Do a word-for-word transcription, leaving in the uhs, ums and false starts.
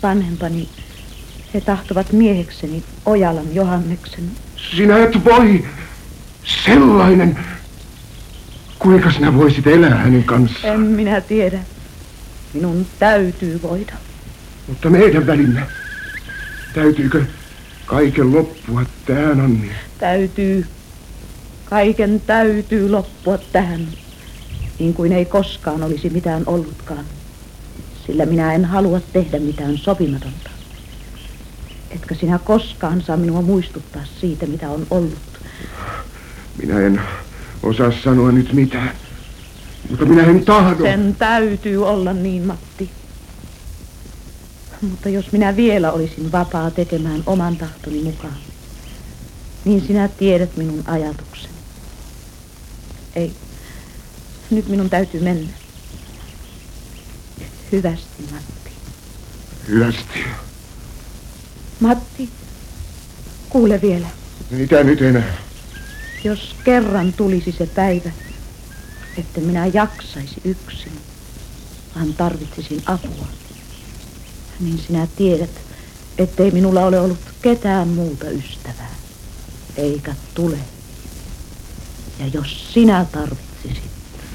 vanhempani, he tahtovat miehekseni Ojalan Johanneksen. Sinä et voi! Sellainen! Kuinka sinä voisit elää hänen kanssaan? En minä tiedä. Minun täytyy voida. Mutta meidän välimme. Täytyykö kaiken loppua tähän, Anni? Täytyy. Kaiken täytyy loppua tähän. Niin kuin ei koskaan olisi mitään ollutkaan. Sillä minä en halua tehdä mitään sopimatonta. Etkö sinä koskaan saa minua muistuttaa siitä, mitä on ollut? Minä en osaa sanoa nyt mitään. Mutta minä en tahdo. Sen täytyy olla niin, Matti. Mutta jos minä vielä olisin vapaa tekemään oman tahtoni mukaan, niin sinä tiedät minun ajatukseni. Ei, nyt minun täytyy mennä. Hyvästi, Matti. Hyvästi. Matti, kuule vielä. Mitä nyt enää? Jos kerran tulisi se päivä, että minä jaksaisi yksin, vaan tarvitsisin apua, niin sinä tiedät, ettei minulla ole ollut ketään muuta ystävää, eikä tule. Ja jos sinä tarvitsisit,